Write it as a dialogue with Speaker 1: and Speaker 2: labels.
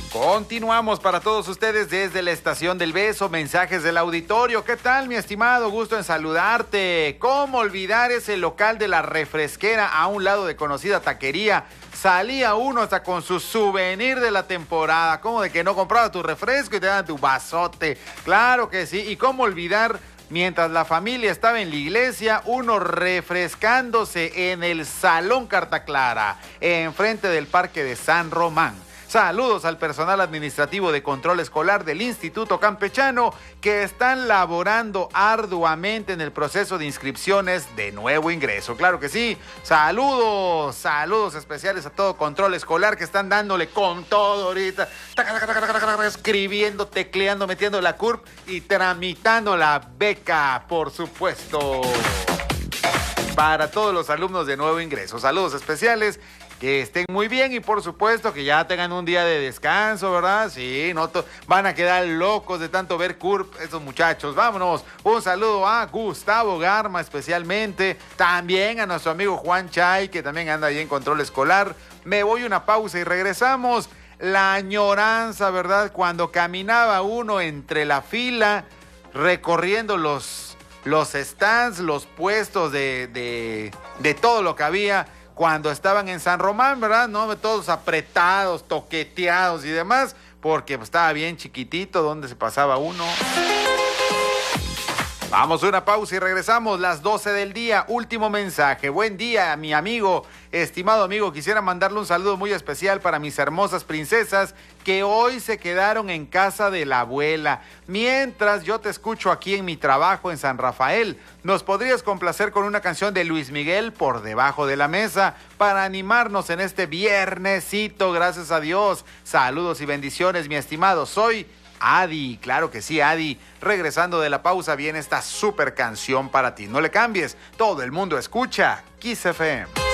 Speaker 1: Continuamos para todos ustedes desde la Estación del Beso, mensajes del auditorio. ¿Qué tal, mi estimado? Gusto en saludarte. ¿Cómo olvidar ese local de la refresquera a un lado de conocida taquería? Salía uno hasta con su souvenir de la temporada. ¿Cómo de que no compraba tu refresco y te daban tu vasote? Claro que sí. ¿Y cómo olvidar, mientras la familia estaba en la iglesia, uno refrescándose en el Salón Carta Clara, enfrente del Parque de San Román? Saludos al personal administrativo de control escolar del Instituto Campechano que están laborando arduamente en el proceso de inscripciones de nuevo ingreso. Claro que sí. Saludos especiales a todo control escolar que están dándole con todo ahorita. Escribiendo, tecleando, metiendo la CURP y tramitando la beca, por supuesto. Para todos los alumnos de nuevo ingreso. Saludos especiales. Que estén muy bien y por supuesto que ya tengan un día de descanso, ¿verdad? Sí, no van a quedar locos de tanto ver CURP esos muchachos. Vámonos. Un saludo a Gustavo Garma especialmente. También a nuestro amigo Juan Chay, que también anda ahí en control escolar. Me voy a una pausa y regresamos. La añoranza, ¿verdad? Cuando caminaba uno entre la fila, recorriendo los stands, los puestos de todo lo que había cuando estaban en San Román, ¿verdad? No, todos apretados, toqueteados y demás, porque pues, estaba bien chiquitito donde se pasaba uno. Vamos a una pausa y regresamos, las 12 del día, último mensaje. Buen día, mi amigo, estimado amigo, quisiera mandarle un saludo muy especial para mis hermosas princesas que hoy se quedaron en casa de la abuela. Mientras yo te escucho aquí en mi trabajo en San Rafael, ¿nos podrías complacer con una canción de Luis Miguel, Por Debajo de la Mesa, para animarnos en este viernesito? Gracias a Dios. Saludos y bendiciones, mi estimado. Soy Adi, claro que sí, Adi. Regresando de la pausa viene esta super canción para ti. No le cambies, todo el mundo escucha Kiss FM.